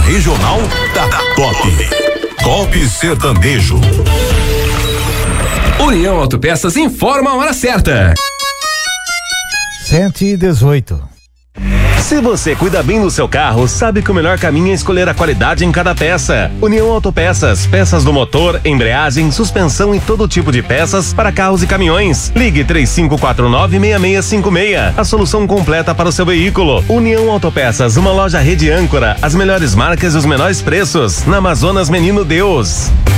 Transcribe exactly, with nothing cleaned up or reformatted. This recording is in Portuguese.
regional da Top. Top Sertanejo. União Autopeças informa a hora certa. cento e dezoito. Se você cuida bem do seu carro, sabe que o melhor caminho é escolher a qualidade em cada peça. União Autopeças, peças do motor, embreagem, suspensão e todo tipo de peças para carros e caminhões. Ligue três cinco quatro nove, seis seis cinco seis, a solução completa para o seu veículo. União Autopeças, uma loja rede âncora, as melhores marcas e os menores preços, na Amazonas Menino Deus.